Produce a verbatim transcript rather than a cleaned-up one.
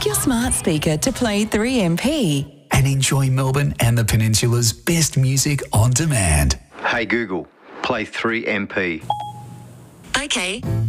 Ask your smart speaker to play three M P and enjoy Melbourne and the Peninsula's best music on demand. Hey Google, play three M P. Okay.